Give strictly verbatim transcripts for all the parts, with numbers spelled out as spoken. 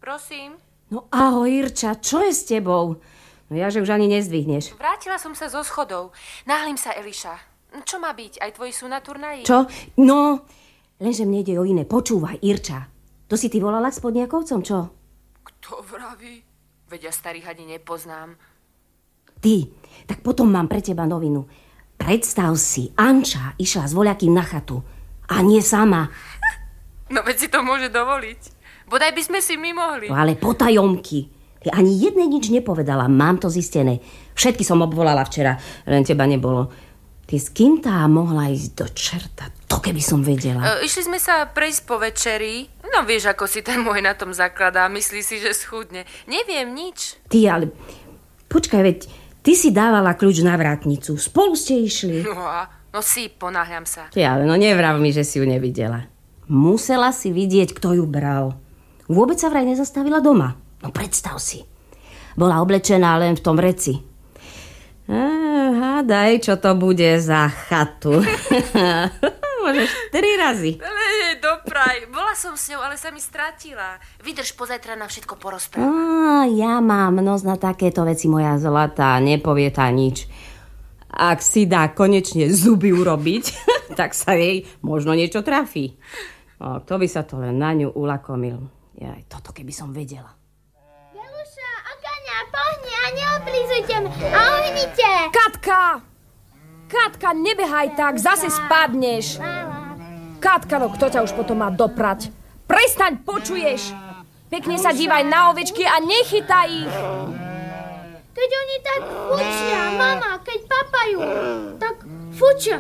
Prosím? No ahoj, Irča, čo je s tebou? No ja, že už ani nezdvihneš. Vrátila som sa zo schodov. Náhlim sa, Eliša. Čo má byť? Aj tvoji sú na turnaji? Čo? No, lenže mne ide o iné. Počúvaj, Irča. To si ty volala s Spodniakovcom, čo? Kto vraví? Veď ja starých ani nepoznám. Ty, tak potom mám pre teba novinu. Predstav si, Anča išla s voľakým na chatu. A nie sama. No veď si to môže dovoliť. Bodaj by sme si my mohli. No ale potajomky. Ty ani jednej nič nepovedala, mám to zistené. Všetky som obvolala včera, len teba nebolo. Ty s kým tá mohla ísť do čerta? To keby som vedela. E, išli sme sa prejsť po večeri. No vieš, ako si ten môj na tom zakladá. Myslí si, že schudne. Neviem nič. Ty, ale počkaj, veď ty si dávala kľúč na vrátnicu. Spolu ste išli. No a, no si, ponáhľam sa. Ty, ale no nevrav mi, že si ju nevidela. Musela si vidieť, kto ju bral. Vôbec sa vraj nezastavila doma. No predstav si. Bola oblečená len v tom vreci. Á, hádaj, čo to bude za chatu. Môžeš tri razy. Ale jej dopraj. Bola som s ňou, ale sa mi strátila. Vydrž, pozajtra na všetko porozprávam. Á, ja mám nos na takéto veci, moja zlatá. Nepovie tá nič. Ak si dá konečne zuby urobiť, tak sa jej možno niečo trafí. O, kto by sa to len na ňu ulakomil. Jaj, toto keby som vedela. Jeluša, Akaňa, pohni a neoblízujte ma a ohnite. Katka! Katka, nebehaj tak, zase spadneš. Katka, no kto ťa už potom má doprať? Prestaň, počuješ? Pekne sa dívaj na ovečky a nechytaj ich. Keď oni tak fučia, mama, keď papajú, tak fučia.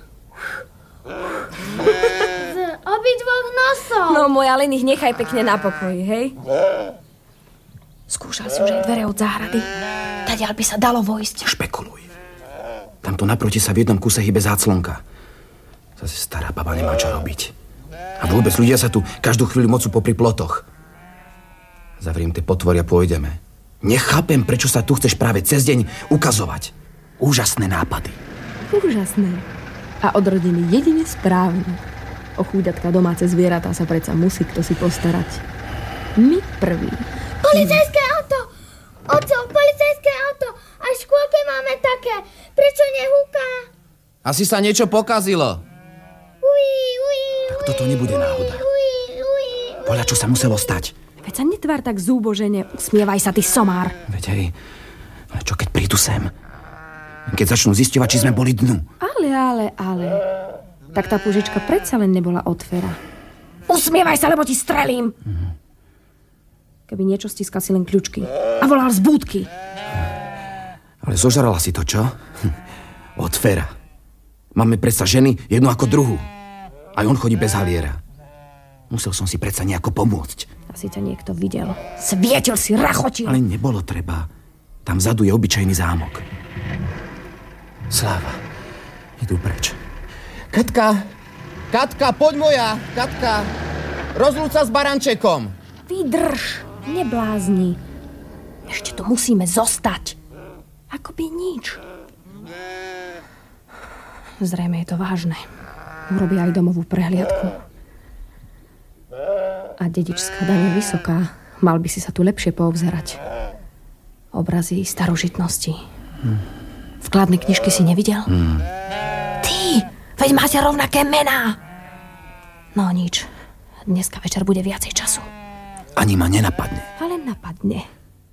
Z obidvoch nosov. No moja, len ich nechaj pekne na pokoji, hej? Skúšal si už aj dvere od záhrady. Tadiaľ by sa dalo vojsť. Špekuluj. Tamto naproti sa v jednom kuse hybe záclonka. Zase stará baba nemá čo robiť. A vôbec ľudia sa tu každú chvíľu mocú popri plotoch. Zavriem tie potvory a pôjdeme. Nechápem, prečo sa tu chceš práve cez deň ukazovať. Úžasné nápady. Úžasné. A odrodiny jedine správne. O chúďatka domáce zvieratá sa predsa musí kto si postarať. My prvý. Policajské auto! Oco, policajské auto! Aj v škôlke máme také. Prečo nehúka? Asi sa niečo pokazilo. Uí, uí, Tak toto nebude náhoda. uí, uí. Podľa čo sa muselo stať? Veď sa netvár tak zúbožene. Usmievaj sa, ty somár. Veď hej, ale čo keď prídu sem? Keď začnú zisťovať, či sme boli dnu. Ale, ale, ale. Tak tá púžička predsa len nebola od Fera. Usmievaj sa, lebo ti strelím. Mm. Keby niečo, stiskal si len kľúčky. A volal z búdky. Ale zožrala si to, čo? Od Fera. Máme predsa ženy jednu ako druhú. Aj on chodí bez haliera. Musel som si predsa nejako pomôcť. Asi ťa niekto videl. Svietil si, rachotil. Ale nebolo treba. Tam vzadu je obyčajný zámok. Sláva. Idú preč. Katka! Katka, poď moja! Katka! Rozlúč sa s barančekom! Vydrž! Neblázni. Ešte tu musíme zostať. Akoby nič. Zrejme je to vážne. Urobia aj domovú prehliadku. A dedičská daň je vysoká. Mal by si sa tu lepšie poobzerať. Obrazy starožitnosti. Hm. Vkladné knižky si nevidel? Hm. Ty! Veď máte rovnaké mená! No nič. Dneska večer bude viacej času. Ani ma nenapadne. Ale napadne.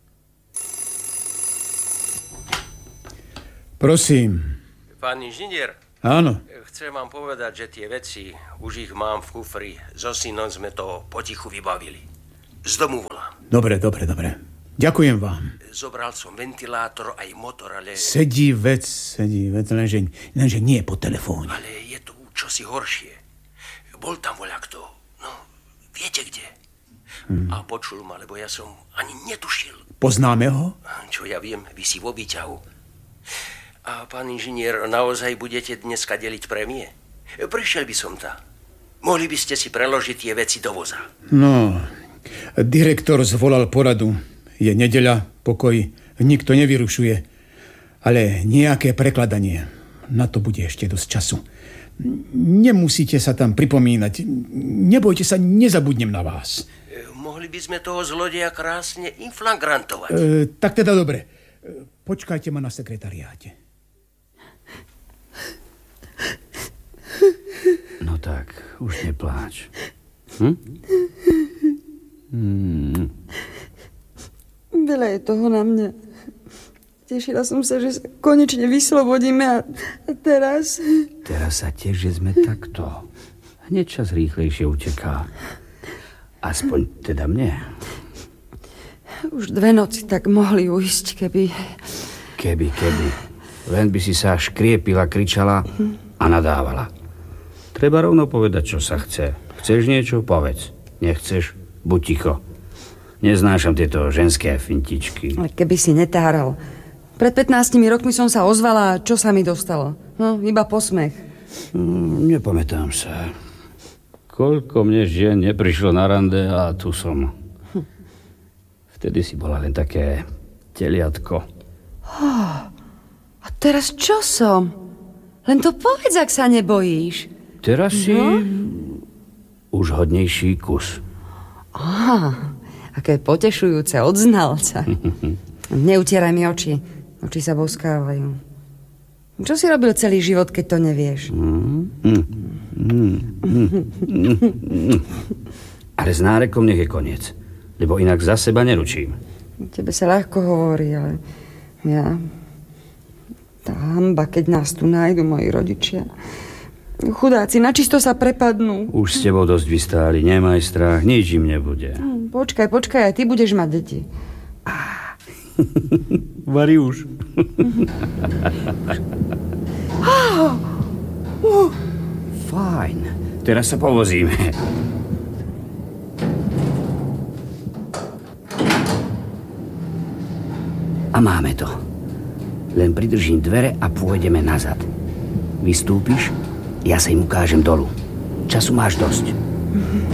Prosím. Pán inžinier. Áno. Chcem vám povedať, že tie veci, už ich mám v kufri. So synom sme to potichu vybavili. Z domu volám. Dobre, dobre, dobre. Ďakujem vám. Zobral som ventilátor aj motor, ale... Sedí vec, sedí vec, lenže, lenže nie po telefóne. Ale je tu čosi horšie. Bol tam voľakto. No, viete kde? Hmm. A počul ma, lebo ja som ani netušil. Poznáme ho? Čo ja viem, vysí vo výťahu. A pán inžinier, naozaj budete dneska deliť prémie? Prišiel by som tam. Mohli by ste si preložiť tie veci do voza. No, direktor zvolal poradu. Je nedeľa, pokoj, nikto nevyrušuje. Ale nejaké prekladanie. Na to bude ešte dosť času. Nemusíte sa tam pripomínať. Nebojte sa, nezabudnem na vás. mohli by sme toho zlodeja krásne inflagrantovať. E, tak teda dobre. E, počkajte ma na sekretariáte. No tak, už nepláč. Hm? Hmm. Veľa je toho na mňa. Tešila som sa, že sa konečne vyslobodíme a, a teraz... Teraz sa tiež, že sme takto. Hneď čas rýchlejšie uteká. Aspoň teda mne. Už dve noci tak mohli ujsť, keby... Keby, keby. Len by si sa škriepila, kričala a nadávala. Treba rovno povedať, čo sa chce. Chceš niečo? Povedz. Nechceš? Buď ticho. Neznášam tieto ženské fintičky. Ale keby si netáral. Pred pätnástimi rokmi som sa ozvala a čo sa mi dostalo? No, iba posmech. Hmm, nepamätám sa. Koľko mne žien neprišlo na rande a tu som. Hm. Vtedy si bola len také teliatko. Oh, a teraz čo som? Len to povedz, ak sa nebojíš. Teraz si no? Už hodnejší kus. Á, aké potešujúce od znalca. Neutieraj mi oči. Oči sa boskávajú. Čo si robil celý život, keď to nevieš? Mm, mm, mm, mm, mm. Ale s nárekom nech je koniec. Lebo inak za seba neručím. Tebe sa ľahko hovorí, ale ja... Tá hanba, keď nás tu nájdu moji rodičia. Chudáci, načisto sa prepadnú. Už s tebou dosť vystáli, nemaj strach, nič im nebude. Hm, počkaj, počkaj, aj ty budeš mať deti. Vari už. Oh, uh. Fajn, teraz sa povozíme. A máme to. Len pridržím dvere a pôjdeme nazad. Vystúpiš, ja sa im ukážem dolu. Času máš dosť.